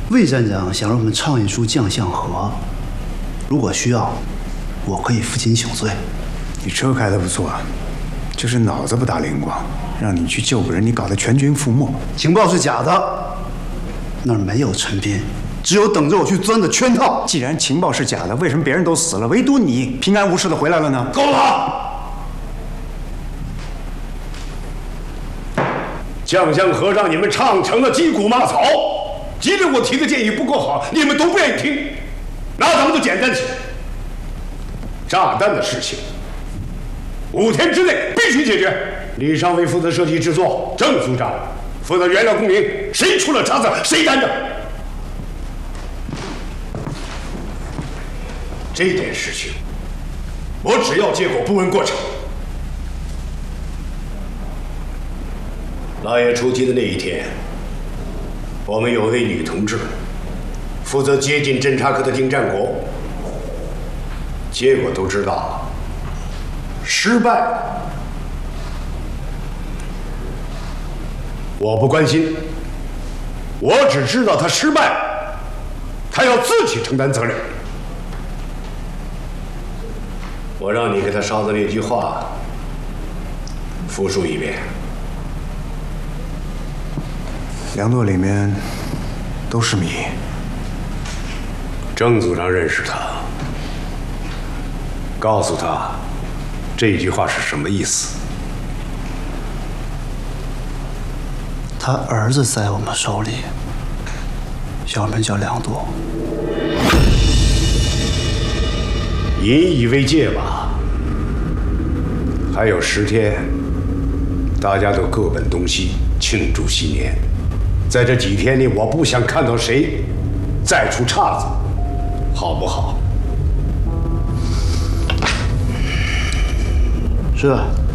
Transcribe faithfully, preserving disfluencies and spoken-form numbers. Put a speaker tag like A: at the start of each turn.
A: 魏站长想让我们唱一出将相和，如果需要，我可以负荆请罪。
B: 你车开得不错，就是脑子不大灵光，让你去救个人，你搞得全军覆没。
A: 情报是假的，那儿没有陈斌，只有等着我去钻的圈套。
B: 既然情报是假的，为什么别人都死了，唯独你平安无事的回来了呢？
C: 够了！将相和让你们唱成了击鼓骂草，即便我提的建议不够好，你们都不愿意听，那咱们就简单起来。炸弹的事情，五天之内必须解决。李尚伟负责设计制作，郑组长负责原料供应，谁出了差错，谁担着。这件事情，我只要结果，不问过程。老爷出题的那一天，我们有位女同志负责接近侦察科的丁占国，结果都知道了，失败。我不关心，我只知道他失败，他要自己承担责任。我让你给他捎的那句话复述一遍。
B: 粮垛里面都是米。
C: 郑组长认识他，告诉他这句话是什么意思。
A: 他儿子在我们手里，小名叫梁多。
C: 引以为戒吧。还有十天，大家都各奔东西，庆祝新年。在这几天里，我不想看到谁再出岔子，好不好？
A: 是。